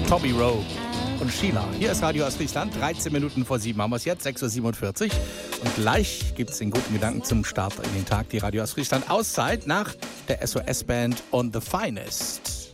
Tommy Rowe und Sheila. Hier ist Radio Ostfriesland, 13 Minuten vor 7 haben wir es jetzt, 6.47 Uhr. Und gleich gibt es den guten Gedanken zum Start in den Tag, die Radio Ostfriesland Auszeit nach der SOS-Band On The Finest.